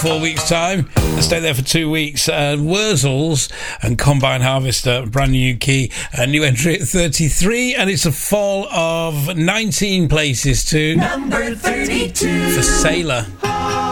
4 weeks' time. Let's stay there for 2 weeks. Wurzels and Combine Harvester, brand new key, a new entry at 33, and it's a fall of 19 places to number 32 for Sailor.